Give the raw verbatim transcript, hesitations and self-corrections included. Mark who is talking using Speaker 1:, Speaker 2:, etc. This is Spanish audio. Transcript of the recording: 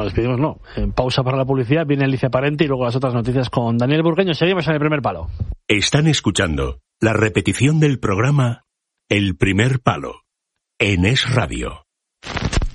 Speaker 1: Nos despedimos, no. En pausa para la publicidad, viene Alicia Parente y luego las otras noticias con Daniel Burgueño. Seguimos en El Primer Palo.
Speaker 2: Están escuchando la repetición del programa El Primer Palo en Es Radio.